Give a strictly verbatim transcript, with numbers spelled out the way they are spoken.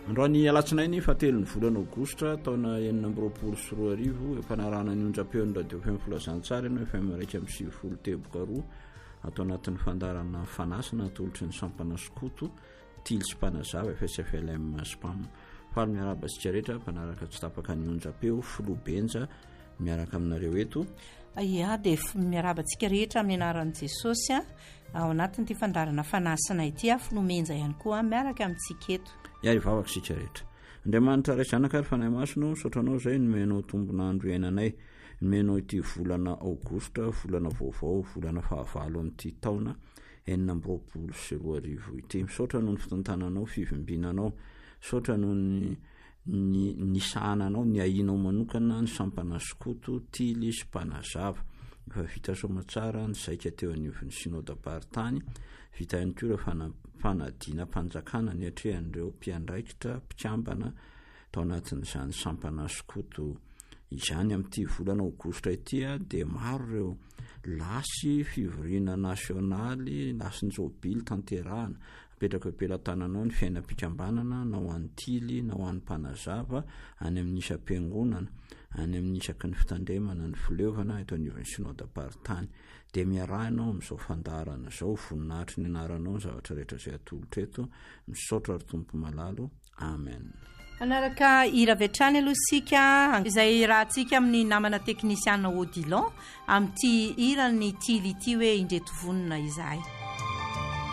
Androany alatsinainy fatelo ny volana aogositra taona enina amby roapolo sy roa arivo empanarahana ny onjam-peon'ny radio F M Filazantsara no F M iraika amby sivifolo teboka roa atao anatin'ny fandarana fanasana atolotry ny sampana skoto tily sy mpanazava F S F L M Spam. Faly miaraba sika rehetra mpanaraka tsy tapaka ny onjam-peo Filobenja miaraka aminareo eto. Ia dia miarabantsika rehetra amin'ny anaran'i Jesosy ao anatin'ity fandarana fanasana ity Filomenja ihany koa miaraka amintsika eto. Iary vavaka sika rehetra. Andriamanitra ray zanaka ary fanahy masino sotranao izay nomenao tombonandro iainanay, nomenao ity volana aogositra, volana vaovao, volana fahavalo amin'ity taona enina amby roapolo sy roa arivo ity. Misaotra noho ny fitantananao, fivimbinanao, misaotra noho ny ny nisahananao, ny ahinao manokana ny sampana skoto, tily sy mpanazava. Efa vita somatsara ny saika teo anivon'ny sinodam-paritany, vita ihany koa ireo fanadina mpanjakana ny atrehan'ireo mpiandraikitra, mpikambana tao anatin'izany sampana skoto izany amin'ity volana aogositra ity dia maro ireo lasy fivoriana nasionaly, lasin'ny jobily tanterahana apetraka ampelantananao ny fiainam-pikambanana na ho an'ny tily na ho an'ny mpanazava any amin'ny isam-piangonana, any amin'ny isaky ny fitandremana ny fileovana eto anivon'ny sinodam-paritany. Dia miarahanao amin'izao fandarana izao, voninahitry ny anaranao ny zavatra rehetra izay atolotra eto. Misaotra ary tompo malalo. Amen. Anaraka hira avy hatrany aloha sika izay rahantsika amin'ny namana teknisiana Odilon amin'ity hira ny tily ity hoe indreto vonona izahay.